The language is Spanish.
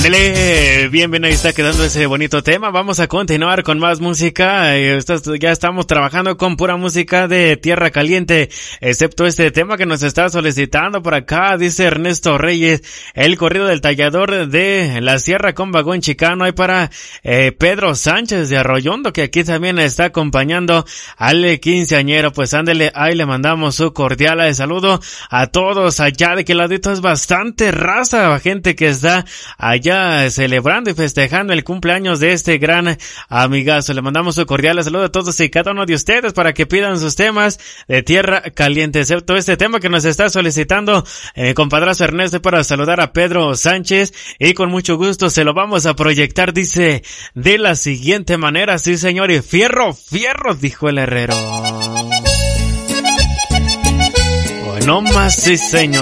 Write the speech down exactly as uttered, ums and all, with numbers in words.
Ándele, bien, bien, ahí está quedando ese bonito tema. Vamos a continuar con más música. Ya estamos trabajando con pura música de Tierra Caliente, excepto este tema que nos está solicitando por acá. Dice Ernesto Reyes, el corrido del tallador de la Sierra con vagón chicano. Hay para eh, Pedro Sánchez de Arroyondo, que aquí también está acompañando al quinceañero. Pues ándele, ahí le mandamos su cordial saludo a todos allá. De que ladito es bastante raza, gente que está allá celebrando y festejando el cumpleaños de este gran amigazo. Le mandamos un cordial saludo a todos y cada uno de ustedes para que pidan sus temas de Tierra Caliente, excepto este tema que nos está solicitando eh, compadrazo Ernesto, para saludar a Pedro Sánchez, y con mucho gusto se lo vamos a proyectar. Dice de la siguiente manera: sí señor, y fierro, fierro, dijo el herrero. Bueno más, sí señor.